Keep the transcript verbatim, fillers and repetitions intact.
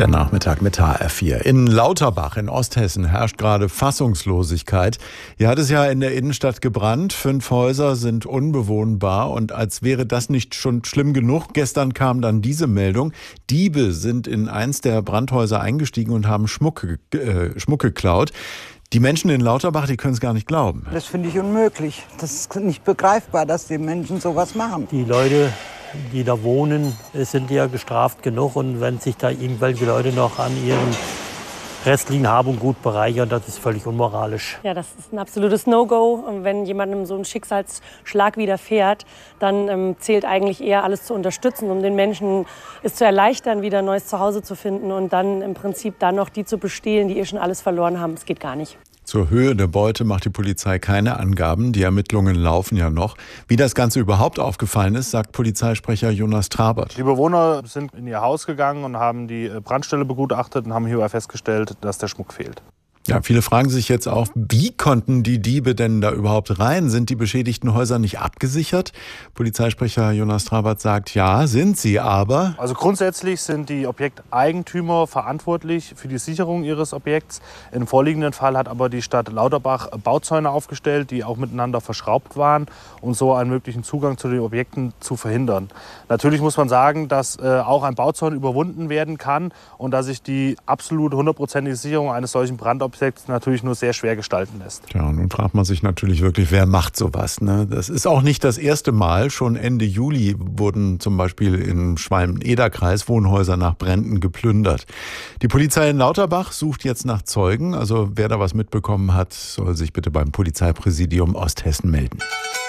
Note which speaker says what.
Speaker 1: Der Nachmittag mit H R vier. In Lauterbach in Osthessen herrscht gerade Fassungslosigkeit. Hier hat es ja in der Innenstadt gebrannt. Fünf Häuser sind unbewohnbar. Und als wäre das nicht schon schlimm genug, gestern kam dann diese Meldung. Diebe sind in eins der Brandhäuser eingestiegen und haben Schmuck, äh, Schmuck geklaut. Die Menschen in Lauterbach, die können es gar nicht glauben.
Speaker 2: Das finde ich unmöglich. Das ist nicht begreifbar, dass die Menschen sowas machen.
Speaker 3: Die Leute, die da wohnen, sind ja gestraft genug. Und wenn sich da irgendwelche Leute noch an ihren restlichen Hab und Gut bereichern, das ist völlig unmoralisch.
Speaker 4: Ja, das ist ein absolutes No-Go. Und wenn jemandem so ein Schicksalsschlag widerfährt, dann ähm, zählt eigentlich eher alles zu unterstützen, um den Menschen es zu erleichtern, wieder ein neues Zuhause zu finden und dann im Prinzip dann noch die zu bestehlen, die eh schon alles verloren haben. Das geht gar nicht.
Speaker 1: Zur Höhe der Beute macht die Polizei keine Angaben. Die Ermittlungen laufen ja noch. Wie das Ganze überhaupt aufgefallen ist, sagt Polizeisprecher Jonas Trabert.
Speaker 5: Die Bewohner sind in ihr Haus gegangen und haben die Brandstelle begutachtet und haben hierbei festgestellt, dass der Schmuck fehlt.
Speaker 1: Ja, viele fragen sich jetzt auch, wie konnten die Diebe denn da überhaupt rein? Sind die beschädigten Häuser nicht abgesichert? Polizeisprecher Jonas Trabert sagt, ja, sind sie, aber...
Speaker 5: Also grundsätzlich sind die Objekteigentümer verantwortlich für die Sicherung ihres Objekts. Im vorliegenden Fall hat aber die Stadt Lauterbach Bauzäune aufgestellt, die auch miteinander verschraubt waren, um so einen möglichen Zugang zu den Objekten zu verhindern. Natürlich muss man sagen, dass äh, auch ein Bauzaun überwunden werden kann und dass sich die absolut hundertprozentige Sicherung eines solchen Brandobjekts natürlich nur sehr schwer gestalten lässt.
Speaker 1: Ja, nun fragt man sich natürlich wirklich, wer macht sowas, ne? Das ist auch nicht das erste Mal. Schon Ende Juli wurden zum Beispiel im Schwalm-Eder-Kreis Wohnhäuser nach Bränden geplündert. Die Polizei in Lauterbach sucht jetzt nach Zeugen. Also wer da was mitbekommen hat, soll sich bitte beim Polizeipräsidium Osthessen melden.